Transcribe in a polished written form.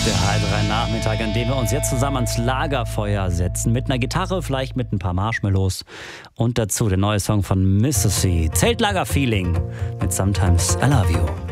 Der H3-Nachmittag, an dem wir uns jetzt zusammen ans Lagerfeuer setzen. Mit einer Gitarre, vielleicht mit ein paar Marshmallows. Und dazu der neue Song von Mississippi. Zeltlager-Feeling mit Sometimes I Love You.